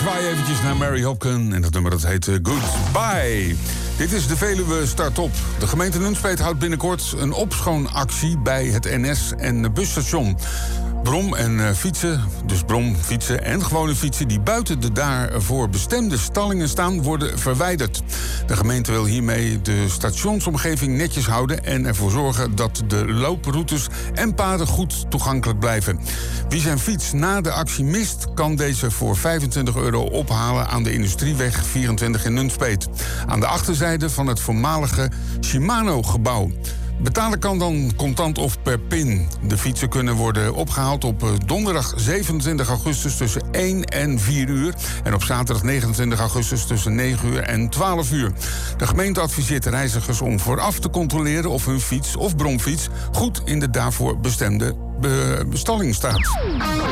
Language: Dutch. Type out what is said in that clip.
zwaai eventjes naar Mary Hopkin en dat nummer dat heet Goodbye. Dit is de Veluwe Start-op. De gemeente Nunspeet houdt binnenkort een opschoonactie bij het NS- en busstation. Brom en fietsen, dus brom, fietsen en gewone fietsen die buiten de daarvoor bestemde stallingen staan, worden verwijderd. De gemeente wil hiermee de stationsomgeving netjes houden en ervoor zorgen dat de looproutes en paden goed toegankelijk blijven. Wie zijn fiets na de actie mist, kan deze voor €25 ophalen aan de Industrieweg 24 in Nunspeet. Aan de achterzijde van het voormalige Shimano-gebouw. Betalen kan dan contant of per pin. De fietsen kunnen worden opgehaald op donderdag 27 augustus tussen 1 en 4 uur... en op zaterdag 29 augustus tussen 9 uur en 12 uur. De gemeente adviseert reizigers om vooraf te controleren of hun fiets of bromfiets goed in de daarvoor bestemde bestalling staat.